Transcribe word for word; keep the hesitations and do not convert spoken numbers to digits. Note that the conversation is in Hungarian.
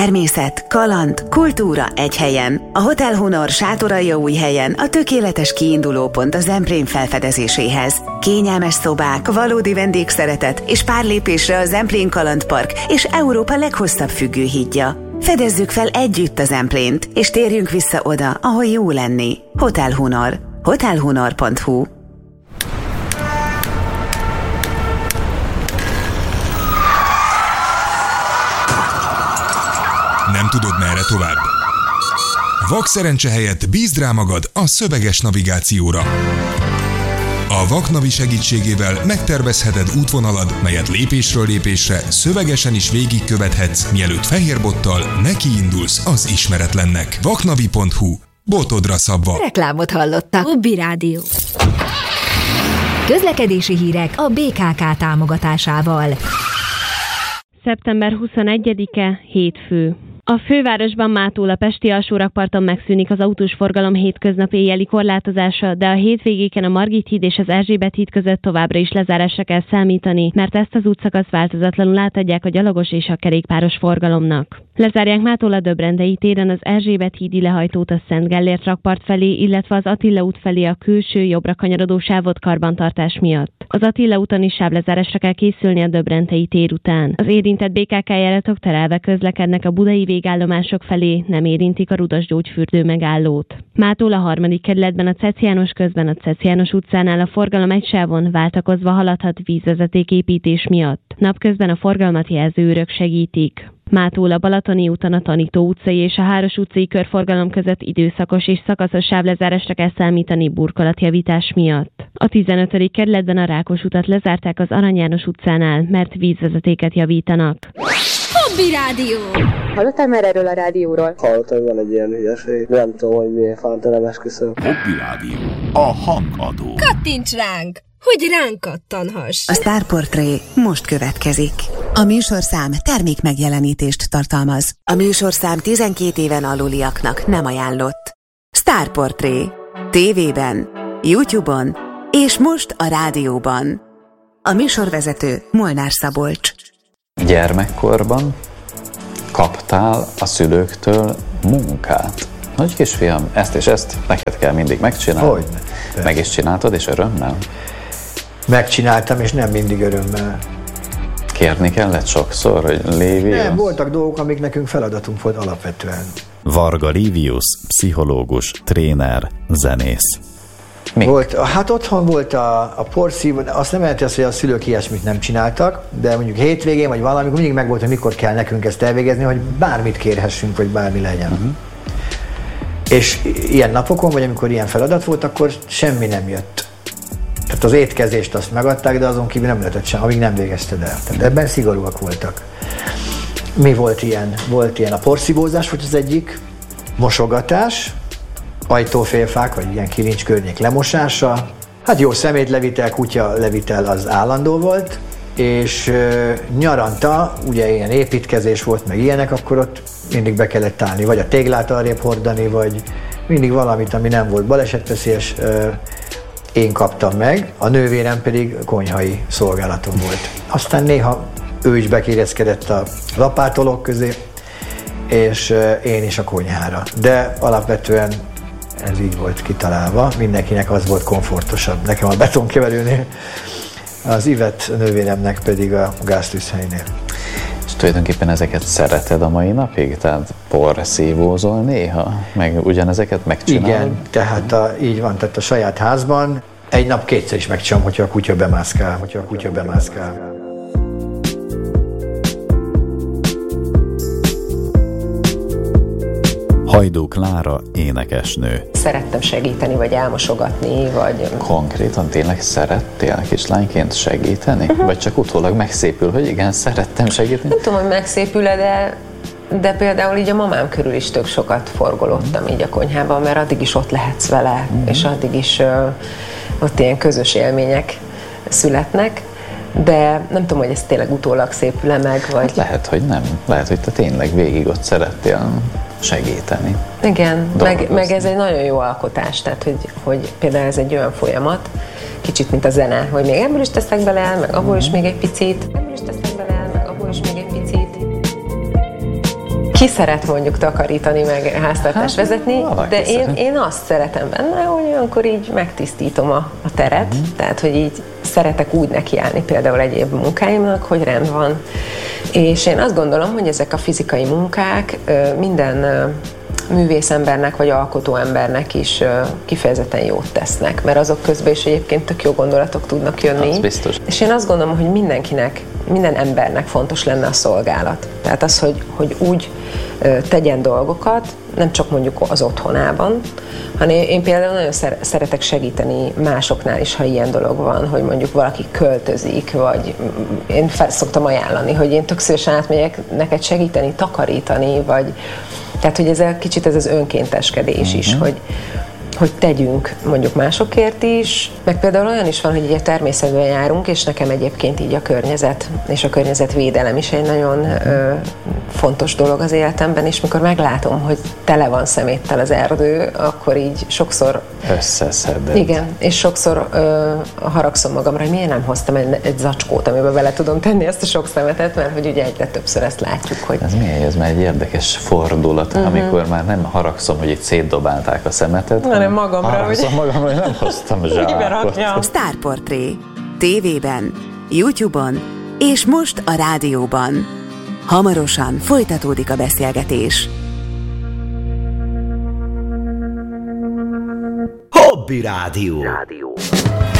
Természet, kaland, kultúra egy helyen. A Hotel Honor Sátoraljaújhelyen a tökéletes kiinduló pont a Zemplén felfedezéséhez. Kényelmes szobák, valódi vendégszeretet és pár lépésre a Zemplén Kalandpark és Európa leghosszabb függőhídja. Fedezzük fel együtt a Zemplént, és térjünk vissza oda, ahol jó lenni. Hotel Honor. hotel honor pont hu. Nem tudod, merre tovább? Vakszerencse helyett bízd rá magad a szöveges navigációra. A Vaknavi segítségével megtervezheted útvonalad, melyet lépésről lépésre szövegesen is végigkövethetsz, mielőtt fehérbottal nekiindulsz az ismeretlennek. vaknavi pont hu. Botodra szabva. Reklámot hallottak. Hobby Rádió. Közlekedési hírek a bé ká ká támogatásával. szeptember huszonegyedike, hétfő. A fővárosban mától a pesti alsórakparton megszűnik az autós forgalom hétköznap éjjeli korlátozása, de a hétvégéken a Margit híd és az Erzsébet híd között továbbra is lezárásra kell számítani, mert ezt az útszakaszt változatlanul átadják a gyalogos és a kerékpáros forgalomnak. Lezárják mától a Döbrendei téren az Erzsébet hídi lehajtót a Szent Gellért rakpart felé, illetve az Attila út felé a külső jobbra kanyarodó sávot karbantartás miatt. Az Attila úton is sávlezárásra kell készülni a Döbrendei tér után. Az érintett bé ká ká járatok terelve közlekednek a budai végállomások felé, nem érintik a Rudas gyógyfürdő megállót. Mától a harmadik kerületben a Cec János közben a Cec János utcánál a forgalom egy sávon váltakozva haladhat vízvezetéképítés miatt. Napközben a forgalmat jelzőőrök segítik. Mától a Balatoni úton a Tanító utcai és a Háros utcai körforgalom között időszakos és szakaszos sávlezárásra kell számítani burkolatjavítás miatt. A tizenötödik kerületben a Rákos utat lezárták az Arany János utcánál, mert vízvezetéket javítanak. Hobby Rádió! Hallottál már erről a rádióról? Hallottam, van egy ilyen hülyeség. Nem tudom, hogy miért fántál, nem esküszöm. Hobby Rádió. A hangadó. Kattints ránk, hogy ránk kattanhass. A Sztárportré most következik. A műsorszám termék megjelenítést tartalmaz. A műsorszám tizenkét éven aluliaknak nem ajánlott. Sztárportré. Tévében, YouTube-on és most a rádióban. A műsorvezető Molnár Szabolcs. Gyermekkorban kaptál a szülőktől munkát. Hogy kisfiam, ezt és ezt neked kell mindig megcsinálni. Hogyne. Meg is csináltad, és örömmel? Megcsináltam, és nem mindig örömmel. Kérni kellett sokszor, hogy Lévius? Nem, voltak dolgok, amik nekünk feladatunk volt alapvetően. Varga Lévius, pszichológus, tréner, zenész. Mi? Volt, hát otthon volt a, a porszív, azt nem jelenti azt, hogy a szülők ilyesmit nem csináltak, de mondjuk hétvégén vagy valamikor mindig megvolt, hogy mikor kell nekünk ezt elvégezni, hogy bármit kérhessünk, vagy bármi legyen. Uh-huh. És ilyen napokon, vagy amikor ilyen feladat volt, akkor semmi nem jött. Tehát az étkezést azt megadták, de azon kívül nem lehetett sem, amíg nem végezted el. Tehát ebben szigorúak voltak. Mi volt ilyen? Volt ilyen a porszívózás, volt az egyik, mosogatás, ajtófélfák, vagy ilyen kilincs környék lemosása. Hát jó, szemétlevitel, kutya levitel az állandó volt, és ö, nyaranta, ugye ilyen építkezés volt, meg ilyenek, akkor ott mindig be kellett állni, vagy a téglát arrébb hordani, vagy mindig valamit, ami nem volt balesetveszélyes, ö, én kaptam meg, a nővérem pedig konyhai szolgálatom volt. Aztán néha ő is bekérezkedett a lapátolók közé, és ö, én is a konyhára. De alapvetően ez így volt kitalálva, mindenkinek az volt komfortosabb. Nekem a betonkeverőnél, az Ivet nővéremnek pedig a gáztűzhelynél. És tulajdonképpen ezeket szereted a mai napig? Tehát porszívózol néha? Meg ugyanezeket megcsinálod? Igen, tehát a, így van, tehát a saját házban egy nap kétszer is megcsinálom, hogyha a kutya bemászkál, hogyha a kutya bemászkál. Hajdú Klára, énekesnő. Szerettem segíteni, vagy elmosogatni, vagy... Konkrétan tényleg szerettél kislányként segíteni? Uh-huh. Vagy csak utólag megszépül, hogy igen, szerettem segíteni? Nem tudom, hogy megszépül-e, de, de például így a mamám körül is tök sokat forgolódtam így a konyhában, mert addig is ott lehetsz vele, uh-huh. és addig is uh, ott ilyen közös élmények születnek. De nem tudom, hogy ez tényleg utólag szépül-e meg, vagy... Hát lehet, hogy nem. Lehet, hogy te tényleg végig ott szerettél segíteni. Igen, meg, meg ez egy nagyon jó alkotás, tehát hogy, hogy például ez egy olyan folyamat, kicsit mint a zene, hogy még ebből is teszek bele, meg abból is még egy picit, ebből is teszek bele, meg abból is még egy picit. ki szeret mondjuk takarítani, meg háztartást hát, vezetni, de én, én azt szeretem benne, hogy olyankor így megtisztítom a, a teret, mm. tehát, hogy így szeretek úgy nekiállni például egyéb munkáimnak, hogy rend van. És én azt gondolom, hogy ezek a fizikai munkák minden művészembernek vagy alkotóembernek is kifejezetten jót tesznek, mert azok közben is egyébként tök jó gondolatok tudnak jönni. Az biztos. És én azt gondolom, hogy mindenkinek, minden embernek fontos lenne a szolgálat. Tehát az, hogy, hogy úgy tegyen dolgokat, nem csak mondjuk az otthonában, hanem én például nagyon szeretek segíteni másoknál is, ha ilyen dolog van, hogy mondjuk valaki költözik, vagy én fel szoktam ajánlani, hogy én tök szívesen átmegyek neked segíteni, takarítani, vagy tehát, hogy ez egy kicsit ez az önkénteskedés mm-hmm. is, hogy, hogy tegyünk mondjuk másokért is, meg például olyan is van, hogy így a természetben járunk, és nekem egyébként így a környezet és a környezetvédelem is egy nagyon ö, fontos dolog az életemben, és mikor meglátom, hogy tele van szeméttel az erdő, akkor így sokszor összeszeded. Igen, és sokszor ö, haragszom magamra, hogy miért nem hoztam egy, egy zacskót, amiben bele tudom tenni ezt a sok szemetet, mert hogy ugye egyre többször ezt látjuk, hogy... Ez milyen, ez már egy érdekes fordulat, uh-huh. amikor már nem haragszom, hogy itt szétdobálták a szemetet, hanem magamra, haragszom hogy... magamra, hogy nem hoztam zsákot. Sztárportré. tévében, YouTube-on és most a rádióban. Hamarosan folytatódik a beszélgetés. Hobby Rádió. Rádió.